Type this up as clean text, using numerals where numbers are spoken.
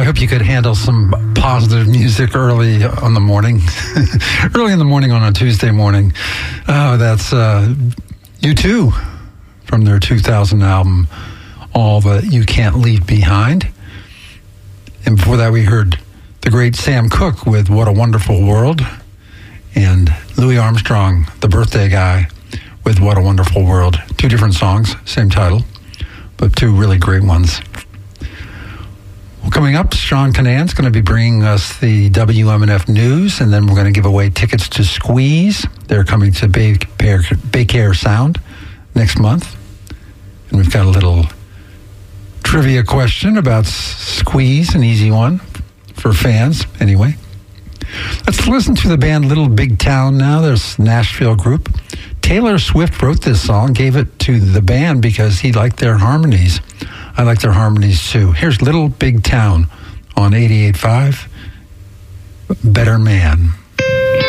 hope you could handle some positive music early on the morning. Early in the morning on a Tuesday morning. That's U2 from their 2000 album, All That You Can't Leave Behind. And before that, we heard the great Sam Cooke with What a Wonderful World, and Louis Armstrong, the birthday guy, with What a Wonderful World. Two different songs, same title, but two really great ones. Well, coming up, Sean Kinan's going to be bringing us the WMNF news, and then we're going to give away tickets to Squeeze. They're coming to Baycare Sound next month. And we've got a little trivia question about Squeeze, an easy one for fans, anyway. Let's listen to the band Little Big Town now. There's a Nashville group. Taylor Swift wrote this song, gave it to the band because he liked their harmonies. I like their harmonies too. Here's Little Big Town on 88.5 Better Man.